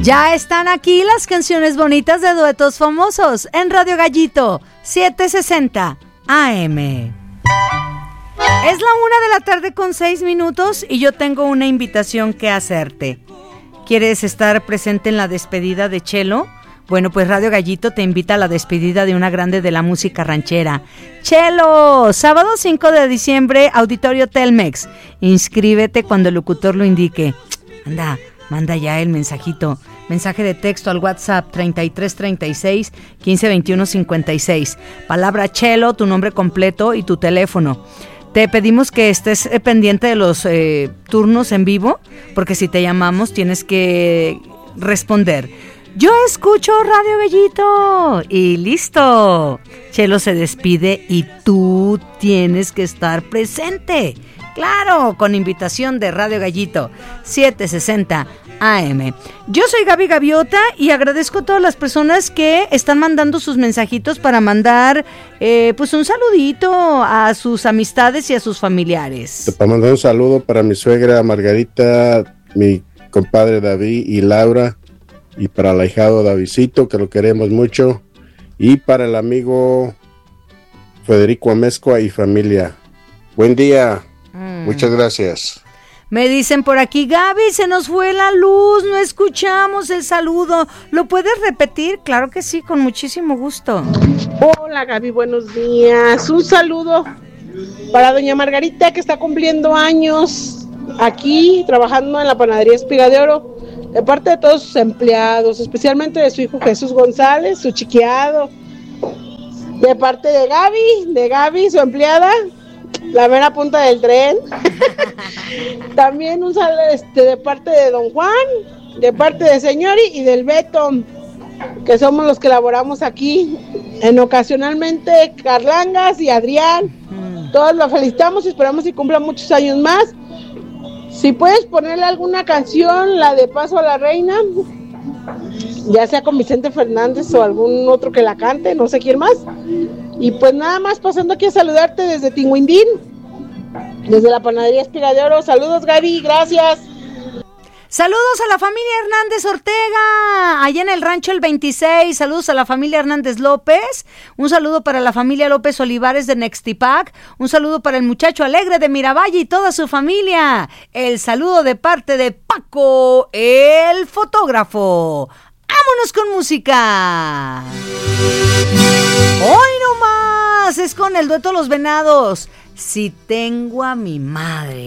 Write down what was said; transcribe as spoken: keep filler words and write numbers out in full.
Ya están aquí las canciones bonitas de duetos famosos en Radio Gallito setecientos sesenta A M. Es la una de la tarde con seis minutos y yo tengo una invitación que hacerte. ¿Quieres estar presente en la despedida de Chelo? Bueno, pues Radio Gallito te invita a la despedida de una grande de la música ranchera. Chelo, sábado cinco de diciembre, Auditorio Telmex. Inscríbete cuando el locutor lo indique. Anda, manda ya el mensajito. Mensaje de texto al WhatsApp treinta y tres treinta y seis quince veintiuno cincuenta y seis. Palabra Chelo, tu nombre completo y tu teléfono. Te pedimos que estés pendiente de los eh, turnos en vivo, porque si te llamamos tienes que responder. Yo escucho Radio Gallito y listo. Chelo se despide y tú tienes que estar presente. Claro, con invitación de Radio Gallito setecientos sesenta A M. Yo soy Gaby Gaviota y agradezco a todas las personas que están mandando sus mensajitos para mandar eh, pues un saludito a sus amistades y a sus familiares. Para mandar un saludo para mi suegra Margarita, mi compadre David y Laura, y para el ahijado Davidcito, que lo queremos mucho, y para el amigo Federico Amezcua y familia. Buen día. Mm. Muchas gracias. Me dicen por aquí, Gaby, se nos fue la luz, no escuchamos el saludo. ¿Lo puedes repetir? Claro que sí, con muchísimo gusto. Hola, Gaby, buenos días. Un saludo para doña Margarita, que está cumpliendo años aquí, trabajando en la panadería Espiga de Oro, de parte de todos sus empleados, especialmente de su hijo Jesús González, su chiquiado, de parte de Gaby, de Gaby, su empleada, la mera punta del tren. También un saludo este, de parte de don Juan, de parte de Señori y del Beto, que somos los que laboramos aquí, en ocasionalmente Carlangas y Adrián. Todos lo felicitamos y esperamos que cumpla muchos años más. Si puedes ponerle alguna canción, la de Paso a la Reina, ya sea con Vicente Fernández o algún otro que la cante, no sé quién más. Y pues nada más pasando aquí a saludarte desde Tinguindín, desde la panadería Espiga de Oro. Saludos, Gaby, gracias. Saludos a la familia Hernández Ortega, allá en el rancho El veintiséis. Saludos a la familia Hernández López. Un saludo para la familia López Olivares de Nextipac. Un saludo para el muchacho alegre de Miravalle y toda su familia. El saludo de parte de Paco, el fotógrafo. ¡Vámonos con música! Hoy nomás es con el dueto Los Venados. Si tengo a mi madre.